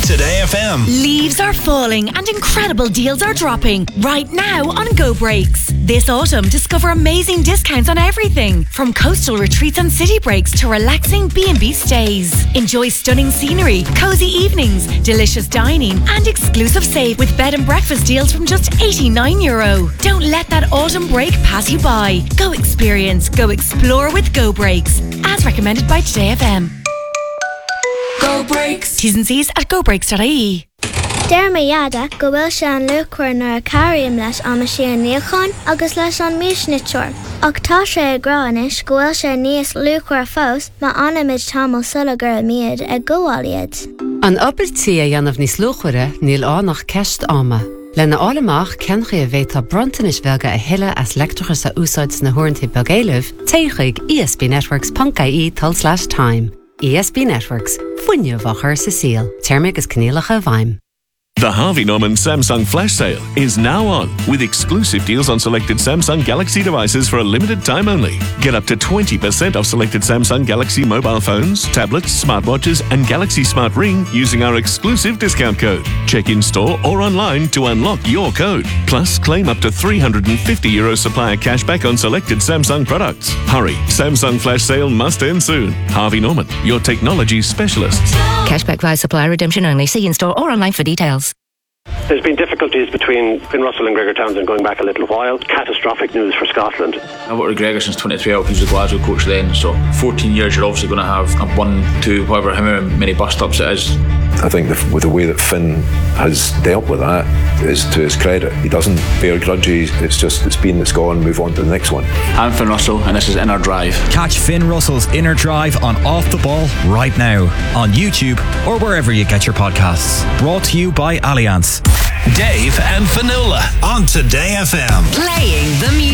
Today FM. Leaves are falling and incredible deals are dropping right now on Go Breaks. This autumn, discover amazing discounts on everything from coastal retreats and city breaks to relaxing B&B stays. Enjoy stunning scenery, cozy evenings, delicious dining and exclusive save with bed and breakfast deals from just €89. Don't let that autumn break pass you by. Go experience, go explore with Go Breaks, as recommended by Today FM. Go Breaks. T's and C's at gobreaks.ie. Derma yada go bhfuil se an luachhuir nar a cariam leis ama sé an níocháin agus leis an mísnitúir. Ach tá sé ag gráis go bhfuil sé níos luachhuir fós má anamid tamil sula gur a míad ag gomháiliad. An obairtí a dhéanamh níos luachhuire níl ánach ceist ama. Lena álamach cenchaí a bhéta brontanis bhelga a hiile as lectrachas a úsáid na huirntí begéileh, téigh espnetworks.ie/time. ESB Networks, fuinne bhachar sa síl. Termig is cnéalacha bhaim. The Harvey Norman Samsung Flash Sale is now on, with exclusive deals on selected Samsung Galaxy devices for a limited time only. Get up to 20% off selected Samsung Galaxy mobile phones, tablets, smartwatches and Galaxy Smart Ring using our exclusive discount code. Check in store or online to unlock your code. Plus, claim up to €350 supplier cashback on selected Samsung products. Hurry, Samsung Flash Sale must end soon. Harvey Norman, your technology specialists. Cashback via supplier redemption only. See in store or online for details. There's been difficulties between Finn Russell and Gregor Townsend going back a little while. Catastrophic news for Scotland. I've worked with Gregor since 2012. He was the Glasgow coach then, so 14 years you're obviously going to have a 1, 2, however many bus stops it is. I think with the way that Finn has dealt with that is to his credit. He doesn't bear grudges. It's been, it's gone, move on to the next one. I'm Finn Russell and this is Inner Drive. Catch Finn Russell's Inner Drive on Off the Ball right now on YouTube or wherever you get your podcasts. Brought to you by Allianz. Dave and Fionnuala on Today FM. Playing the music.